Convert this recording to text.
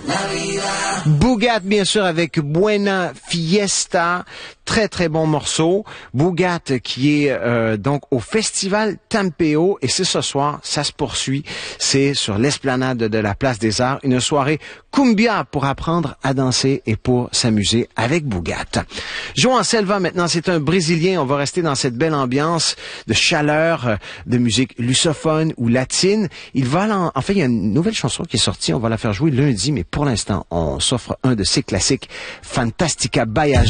Boogat, bien sûr, avec Buena Fiesta. Très, très bon morceau. Boogat qui est donc au Festival Tampeo. Et c'est ce soir, ça se poursuit. C'est sur l'esplanade de la Place des Arts. Une soirée cumbia pour apprendre à danser et pour s'amuser avec Boogat. João Selva, maintenant, c'est un Brésilien. On va rester dans cette belle ambiance de chaleur, de musique lusophone ou latine. Il va en fait, il y a une nouvelle chanson qui est sortie. On va la faire jouer lundi, mais pour l'instant, on s'offre un de ses classiques, Fantastica Baia.